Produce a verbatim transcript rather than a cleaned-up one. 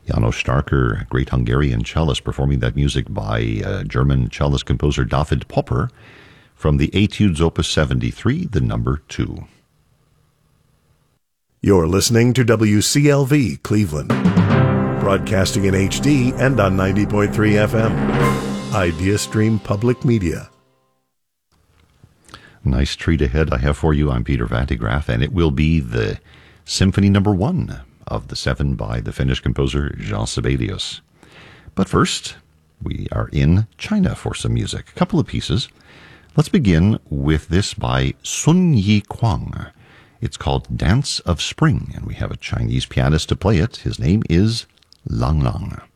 János Starker, great Hungarian cellist, performing that music by uh, German cellist composer David Popper from the Etudes Opus seventy-three, the number two. You're listening to W C L V Cleveland, broadcasting in H D and on ninety point three F M. IdeaStream Public Media. Nice treat ahead I have for you. I'm Peter Vandegraff, and it will be the Symphony Number One of the Seven by the Finnish composer Jean Sibelius. But first, we are in China for some music. A couple of pieces. Let's begin with this by Sun Yi Kwang. It's called Dance of Spring, and we have a Chinese pianist to play it. His name is Lang Lang.